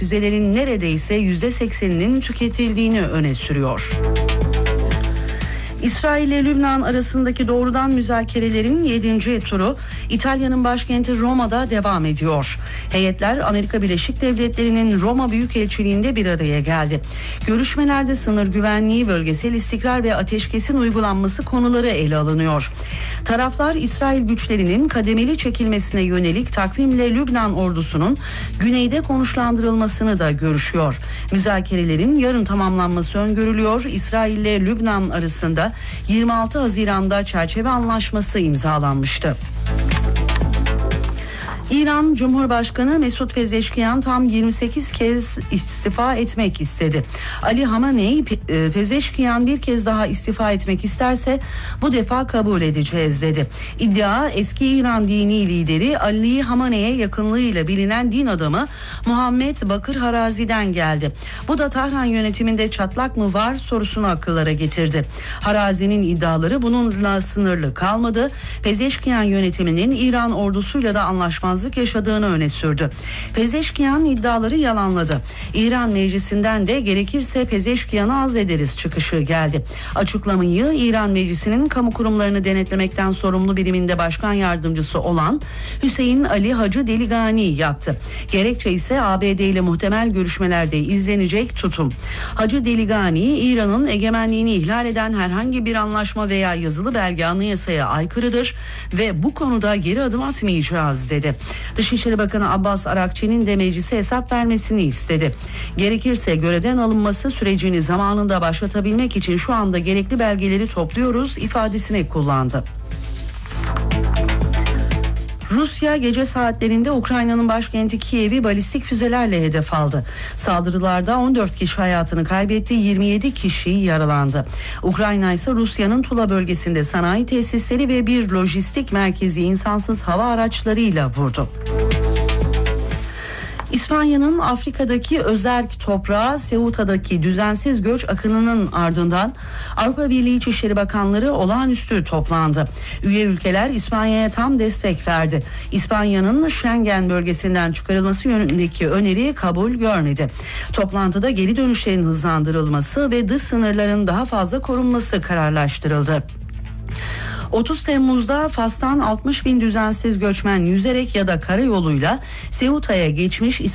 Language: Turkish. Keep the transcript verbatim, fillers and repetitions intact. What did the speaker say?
füzelerin neredeyse yüzde sekseninin tüketildiğini öne sürüyor. İsrail ile Lübnan arasındaki doğrudan müzakerelerin yedinci turu İtalya'nın başkenti Roma'da devam ediyor. Heyetler Amerika Birleşik Devletleri'nin Roma Büyükelçiliği'nde bir araya geldi. Görüşmelerde sınır güvenliği, bölgesel istikrar ve ateşkesin uygulanması konuları ele alınıyor. Taraflar İsrail güçlerinin kademeli çekilmesine yönelik takvimle Lübnan ordusunun güneyde konuşlandırılmasını da görüşüyor. Müzakerelerin yarın tamamlanması öngörülüyor. İsrail ile Lübnan arasında yirmi altı Haziran'da çerçeve anlaşması imzalanmıştı. İran Cumhurbaşkanı Mesut Pezeşkiyan tam yirmi sekiz kez istifa etmek istedi. Ali Hamenei, Pezeşkiyan bir kez daha istifa etmek isterse bu defa kabul edeceğiz dedi. İddia eski İran dini lideri Ali Hamenei'ye yakınlığıyla bilinen din adamı Muhammed Bakır Harazi'den geldi. Bu da Tahran yönetiminde çatlak mı var sorusunu akıllara getirdi. Harazi'nin iddiaları bununla sınırlı kalmadı. Pezeşkiyan yönetiminin İran ordusuyla da anlaşmazlık yaşadığını öne sürdü. Pezeşkiyan iddiaları yalanladı. İran Meclisi'nden de gerekirse Pezeşkiyan'ı azlederiz çıkışı geldi. Açıklamayı İran Meclisi'nin kamu kurumlarını denetlemekten sorumlu biriminde başkan yardımcısı olan Hüseyin Ali Hacı Deligani yaptı. Gerekçe ise A B D ile muhtemel görüşmelerde izlenecek tutum. Hacı Deligani, İran'ın egemenliğini ihlal eden herhangi bir anlaşma veya yazılı belge anayasaya aykırıdır ve bu konuda geri adım atmayacağız dedi. Dışişleri Bakanı Abbas Arakçı'nın de meclise hesap vermesini istedi. Gerekirse görevden alınması sürecini zamanında başlatabilmek için şu anda gerekli belgeleri topluyoruz ifadesini kullandı. Rusya gece saatlerinde Ukrayna'nın başkenti Kiev'i balistik füzelerle hedef aldı. Saldırılarda on dört kişi hayatını kaybetti, yirmi yedi kişi yaralandı. Ukrayna ise Rusya'nın Tula bölgesinde sanayi tesisleri ve bir lojistik merkezi insansız hava araçlarıyla vurdu. İspanya'nın Afrika'daki özerk toprağı Ceuta'daki düzensiz göç akınının ardından Avrupa Birliği İçişleri Bakanları olağanüstü toplandı. Üye ülkeler İspanya'ya tam destek verdi. İspanya'nın Schengen bölgesinden çıkarılması yönündeki öneri kabul görmedi. Toplantıda geri dönüşlerin hızlandırılması ve dış sınırların daha fazla korunması kararlaştırıldı. otuz Temmuz'da Fas'tan altmış bin düzensiz göçmen yüzerek ya da karayoluyla Ceuta'ya geçmiş.